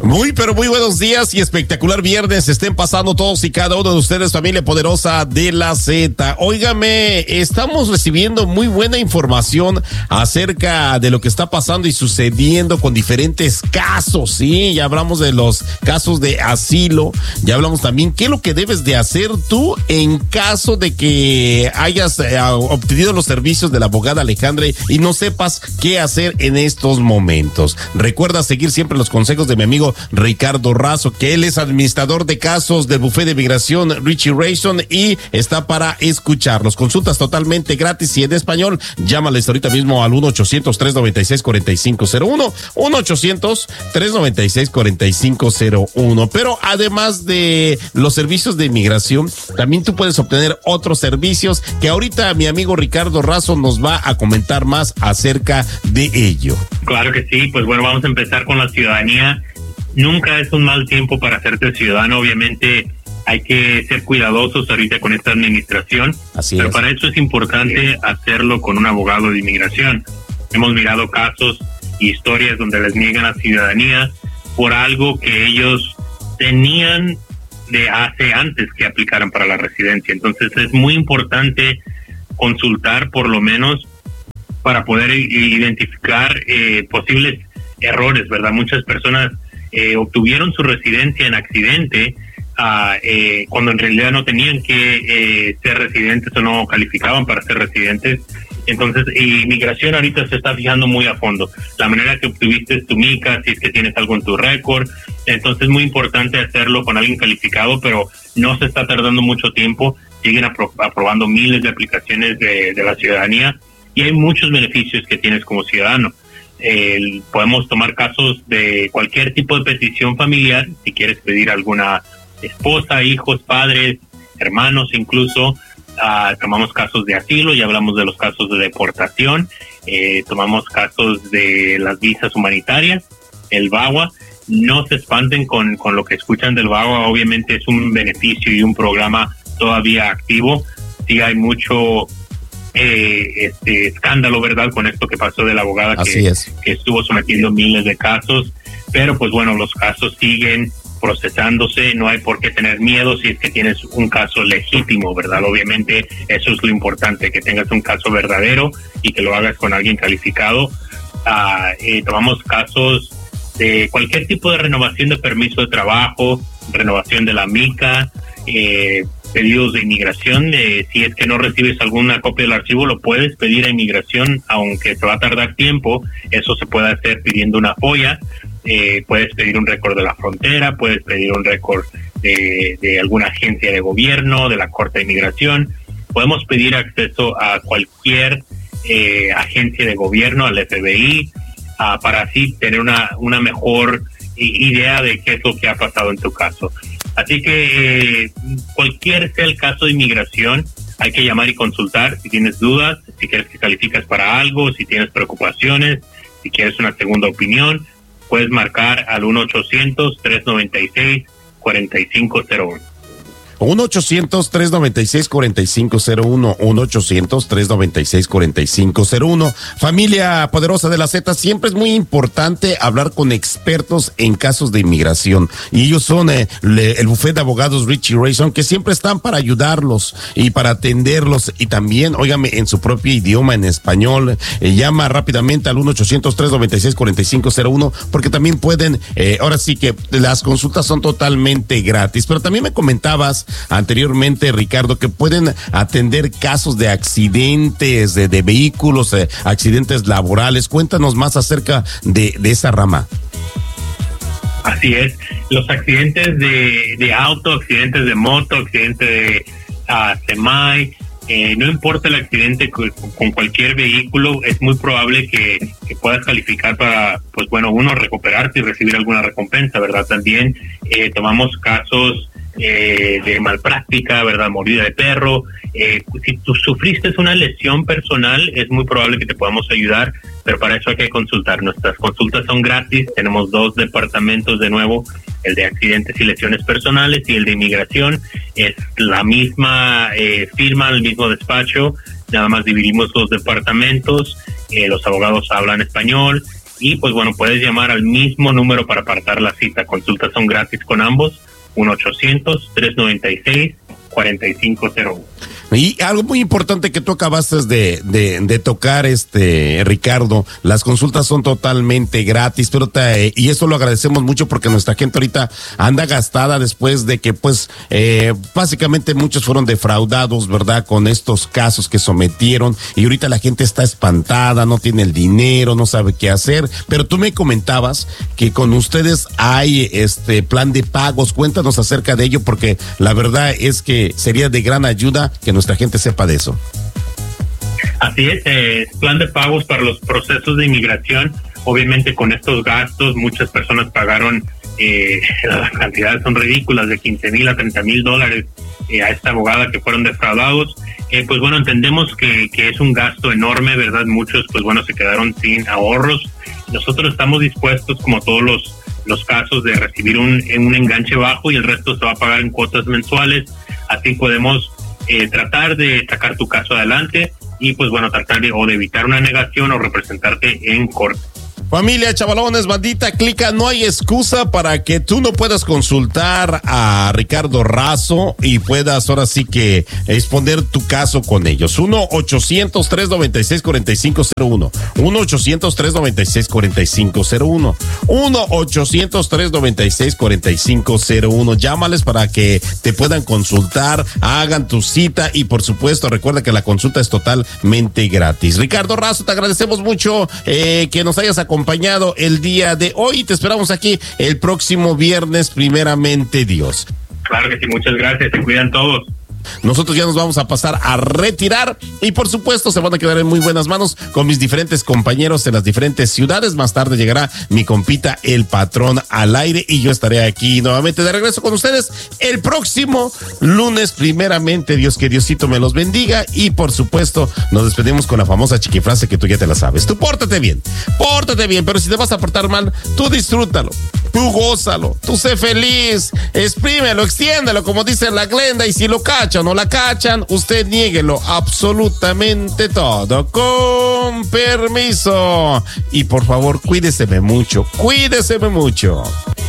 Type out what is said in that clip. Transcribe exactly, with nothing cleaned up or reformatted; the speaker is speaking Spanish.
Muy, pero muy buenos días y espectacular viernes. Estén pasando todos y cada uno de ustedes, familia poderosa de la Z. Óigame, estamos recibiendo muy buena información acerca de lo que está pasando y sucediendo con diferentes casos, ¿sí? Ya hablamos de los casos de asilo, ya hablamos también qué es lo que debes de hacer tú en caso de que hayas eh, obtenido los servicios de la abogada Alejandra y no sepas qué hacer en estos momentos. Recuerda seguir siempre los consejos de mi amigo Ricardo Razo, que él es administrador de casos del Bufete de Migración Richie Rayson y está para escucharlos. Consultas totalmente gratis y en español. Llámales ahorita mismo al uno ochocientos, tres noventa y seis, cuarenta y cinco cero uno, uno ochocientos, tres noventa y seis, cuarenta y cinco cero uno. Pero además de los servicios de inmigración, también tú puedes obtener otros servicios que ahorita mi amigo Ricardo Razo nos va a comentar más acerca de ello. Claro que sí, pues bueno, vamos a empezar con la ciudadanía. Nunca es un mal tiempo para hacerte ciudadano, obviamente hay que ser cuidadosos ahorita con esta administración, Así pero es. para eso es importante hacerlo con un abogado de inmigración. Hemos mirado casos y historias donde les niegan la ciudadanía por algo que ellos tenían de hace antes que aplicaran para la residencia. Entonces es muy importante consultar por lo menos para poder identificar eh, posibles errores, ¿verdad? Muchas personas eh, obtuvieron su residencia en accidente uh, eh, cuando en realidad no tenían que eh, ser residentes o no calificaban para ser residentes. Entonces, inmigración ahorita se está fijando muy a fondo. La manera que obtuviste tu mica, si es que tienes algo en tu récord. Entonces, es muy importante hacerlo con alguien calificado, pero no se está tardando mucho tiempo. Siguen apro- aprobando miles de aplicaciones de, de la ciudadanía y hay muchos beneficios que tienes como ciudadano. Eh, podemos tomar casos de cualquier tipo de petición familiar, si quieres pedir alguna esposa, hijos, padres, hermanos incluso. Uh, tomamos casos de asilo, ya hablamos de los casos de deportación, eh, tomamos casos de las visas humanitarias, el V A W A. No se espanten con, con lo que escuchan del V A W A, obviamente es un beneficio y un programa todavía activo. Sí hay mucho eh, este escándalo, ¿verdad?, con esto que pasó de la abogada que, que estuvo sometiendo miles de casos, pero pues bueno, los casos siguen procesándose, no hay por qué tener miedo si es que tienes un caso legítimo, ¿verdad? Obviamente eso es lo importante, que tengas un caso verdadero y que lo hagas con alguien calificado. Uh, eh, tomamos casos de cualquier tipo de renovación de permiso de trabajo, renovación de la mica, eh, pedidos de inmigración. Eh, si es que no recibes alguna copia del archivo, lo puedes pedir a inmigración, aunque te va a tardar tiempo. Eso se puede hacer pidiendo una folla. Eh, puedes pedir un récord de la frontera, puedes pedir un récord de, de alguna agencia de gobierno, de la Corte de Inmigración. Podemos pedir acceso a cualquier eh, agencia de gobierno, al F B I, uh, para así tener una, una mejor idea de qué es lo que ha pasado en tu caso. Así que eh, cualquier sea el caso de inmigración, hay que llamar y consultar si tienes dudas, si quieres que calificas para algo, si tienes preocupaciones, si quieres una segunda opinión. Puedes marcar al uno ochocientos, tres noventa y seis, cuarenta y cinco cero uno. uno ochocientos, tres noventa y seis, cuarenta y cinco cero uno, uno ochocientos, tres noventa y seis, cuarenta y cinco cero uno. Familia poderosa de la Z, siempre es muy importante hablar con expertos en casos de inmigración. Y ellos son eh, le, el bufete de abogados Richie Rayson, que siempre están para ayudarlos y para atenderlos. Y también, óigame, en su propio idioma, en español. Eh, llama rápidamente al uno ochocientos, tres noventa y seis, cuarenta y cinco cero uno, porque también pueden, eh, ahora sí que las consultas son totalmente gratis. Pero también me comentabas anteriormente, Ricardo, que pueden atender casos de accidentes de, de vehículos, eh, accidentes laborales. Cuéntanos más acerca de, de esa rama. Así es, los accidentes de, de auto, accidentes de moto, accidentes de uh, semi, eh, no importa el accidente con, con cualquier vehículo, es muy probable que, que puedas calificar para, pues bueno, uno, recuperarte y recibir alguna recompensa, ¿verdad? También eh, tomamos casos Eh, de malpráctica, ¿verdad? Mordida de perro. Eh, si tú sufriste una lesión personal, es muy probable que te podamos ayudar, pero para eso hay que consultar. Nuestras consultas son gratis. Tenemos dos departamentos de nuevo, el de accidentes y lesiones personales y el de inmigración. Es la misma eh, firma, el mismo despacho, nada más dividimos los departamentos. Eh, los abogados hablan español y pues bueno, puedes llamar al mismo número para apartar la cita. Consultas son gratis con ambos, uno ochocientos, tres noventa y seis, cuarenta y cinco cero uno. Y algo muy importante que tú acabaste de, de, de tocar, este Ricardo, las consultas son totalmente gratis, pero te, y eso lo agradecemos mucho porque nuestra gente ahorita anda gastada después de que pues eh, básicamente muchos fueron defraudados, ¿verdad? Con estos casos que sometieron y ahorita la gente está espantada, no tiene el dinero, no sabe qué hacer, pero tú me comentabas que con ustedes hay este plan de pagos. Cuéntanos acerca de ello porque la verdad es que sería de gran ayuda que nuestra gente sepa de eso. Así es, eh, plan de pagos para los procesos de inmigración. Obviamente con estos gastos muchas personas pagaron, eh, las cantidades son ridículas, de quince mil a treinta mil dólares eh, a esta abogada que fueron defraudados. Eh, pues bueno, entendemos que, que es un gasto enorme, ¿verdad? Muchos pues bueno se quedaron sin ahorros. Nosotros estamos dispuestos, como todos los, los casos, de recibir un, un enganche bajo y el resto se va a pagar en cuotas mensuales. Así podemos Eh, tratar de sacar tu caso adelante y pues bueno, tratar de, o de evitar una negación o representarte en corte. Familia, chavalones, bandita, clica, no hay excusa para que tú no puedas consultar a Ricardo Razo y puedas ahora sí que exponer tu caso con ellos. uno ochocientos, tres noventa y seis, cuarenta y cinco cero uno. uno ochocientos, tres noventa y seis, cuarenta y cinco cero uno. uno ochocientos, tres noventa y seis, cuarenta y cinco cero uno. Llámales para que te puedan consultar, hagan tu cita y por supuesto recuerda que la consulta es totalmente gratis. Ricardo Razo, te agradecemos mucho eh, que nos hayas acompañado acompañado el día de hoy. Te esperamos aquí el próximo viernes, primeramente Dios. Claro que sí, muchas gracias, se cuidan todos. Nosotros ya nos vamos a pasar a retirar y por supuesto se van a quedar en muy buenas manos con mis diferentes compañeros en las diferentes ciudades. Más tarde llegará mi compita el patrón al aire y yo estaré aquí nuevamente de regreso con ustedes el próximo lunes, primeramente Dios, que Diosito me los bendiga y por supuesto nos despedimos con la famosa chiquifrase que tú ya te la sabes. Tú pórtate bien, pórtate bien, pero si te vas a portar mal, tú disfrútalo, tú gózalo, tú sé feliz, exprímelo, extiéndelo como dice la Glenda y si lo cachan no la cachan, usted niéguelo absolutamente todo con permiso y por favor cuídeseme mucho, cuídeseme mucho.